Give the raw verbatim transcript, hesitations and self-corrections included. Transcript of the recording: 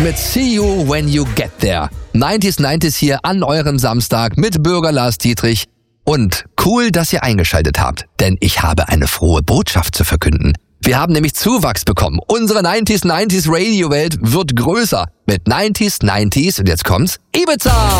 mit See You When You Get There. neunziger neunziger hier an eurem Samstag mit Bürger Lars Dietrich. Und cool, dass ihr eingeschaltet habt, denn ich habe eine frohe Botschaft zu verkünden. Wir haben nämlich Zuwachs bekommen. Unsere neunziger neunziger Radio-Welt wird größer. Mit neunziger neunziger und jetzt kommt's, Ibiza!